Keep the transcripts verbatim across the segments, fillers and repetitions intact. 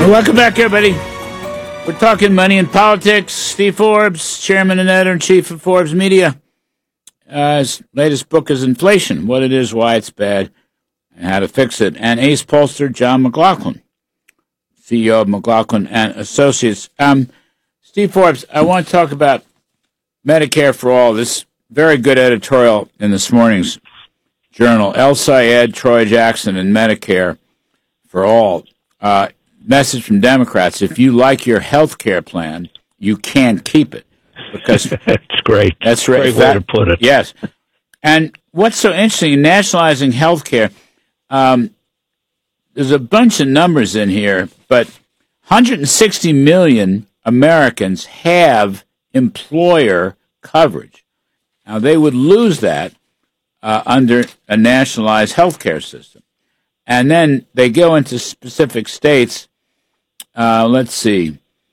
Welcome back, everybody. We're talking money and politics. Steve Forbes, chairman and editor-in-chief of Forbes Media. Uh, his latest book is Inflation, What It Is, Why It's Bad, and How to Fix It. And ace pollster John McLaughlin, C E O of McLaughlin and Associates. Um, Steve Forbes, I want to talk about Medicare for All. This very good editorial in this morning's journal. El Sayed, Troy Jackson, and Medicare for All. Uh, message from Democrats: if you like your health care plan, you can't keep it. Because that's great. That's right. Great that, way to put it. Yes. And what's so interesting in nationalizing health care, um, there's a bunch of numbers in here, but one hundred sixty million Americans have employer coverage. Now, they would lose that uh, under a nationalized health care system. And then they go into specific states. Uh, let's see.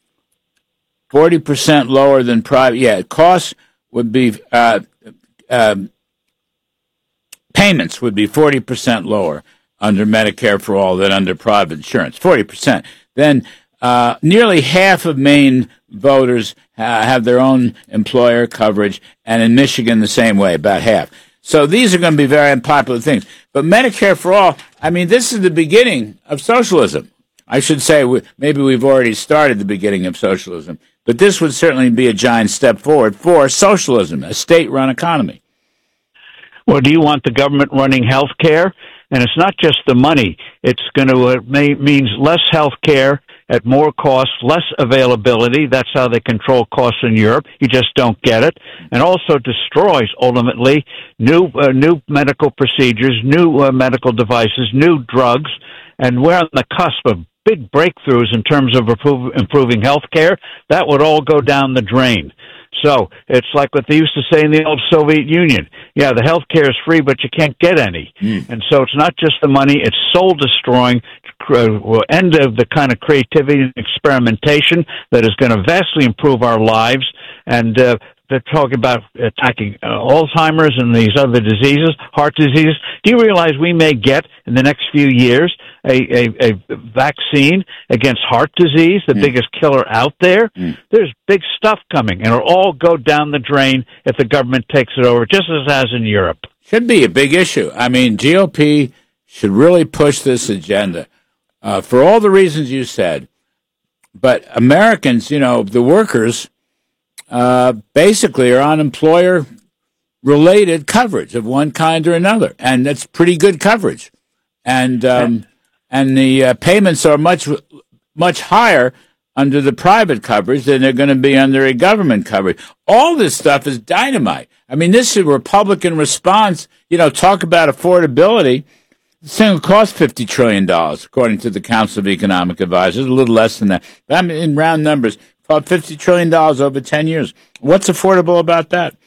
forty percent lower than private. Yeah, costs would be, uh, uh, payments would be forty percent lower under Medicare for All than under private insurance, forty percent. Then uh, nearly half of Maine voters uh, have their own employer coverage, and in Michigan the same way, about half. So these are going to be very unpopular things. But Medicare for All, I mean, this is the beginning of socialism. I should say we, maybe we've already started the beginning of socialism. But this would certainly be a giant step forward for socialism, a state-run economy. Well, do you want the government running health care? And it's not just the money. It's going to uh, may, means less health care at more cost, less availability. That's how they control costs in Europe. You just don't get it. And also destroys, ultimately, new uh, new medical procedures, new uh, medical devices, new drugs. And we're on the cusp of big breakthroughs in terms of improve, improving health care. That would all go down the drain. So it's like what they used to say in the old Soviet Union. Yeah, the health care is free, but you can't get any. Mm. And so it's not just the money, it's soul-destroying, uh, end of the kind of creativity and experimentation that is going to vastly improve our lives. And uh, they're talking about attacking uh, Alzheimer's and these other diseases, heart disease. Do you realize we may get, in the next few years, a, a, a vaccine against heart disease, the mm. biggest killer out there? Mm. There's big stuff coming, and it'll all go down the drain if the government takes it over, just as it has in Europe. Should be a big issue. I mean, G O P should really push this agenda uh, for all the reasons you said. But Americans, you know, the workers, Uh, basically are on employer-related coverage of one kind or another, and that's pretty good coverage. And um, and the uh, payments are much much higher under the private coverage than they're going to be under a government coverage. All this stuff is dynamite. I mean, this is a Republican response. You know, talk about affordability. This thing will cost fifty trillion dollars, according to the Council of Economic Advisors, a little less than that. I mean, in round numbers, about fifty trillion dollars over ten years. What's affordable about that?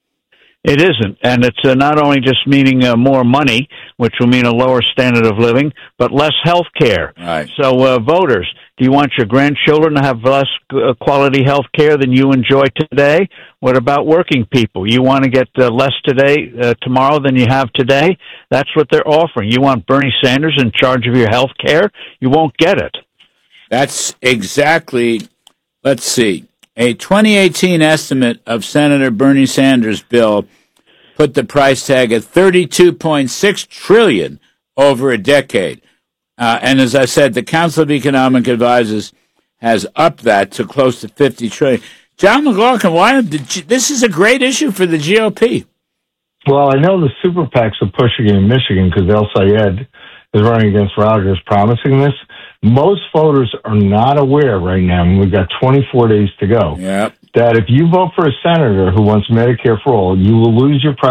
It isn't. And it's uh, not only just meaning uh, more money, which will mean a lower standard of living, but less health care. Right. So, uh, voters, do you want your grandchildren to have less uh, quality health care than you enjoy today? What about working people? You want to get uh, less today, uh, tomorrow than you have today? That's what they're offering. You want Bernie Sanders in charge of your health care? You won't get it. That's exactly... Let's see. A twenty eighteen estimate of Senator Bernie Sanders' bill put the price tag at thirty-two point six trillion dollars over a decade. Uh, and as I said, the Council of Economic Advisors has upped that to close to fifty trillion dollars. John McLaughlin, why did you, this is a great issue for the G O P. Well, I know the super PACs are pushing it in Michigan because El Sayed is running against Rogers promising this. Most voters are not aware right now, and we've got twenty-four days to go, yep. that if you vote for a senator who wants Medicare for all, you will lose your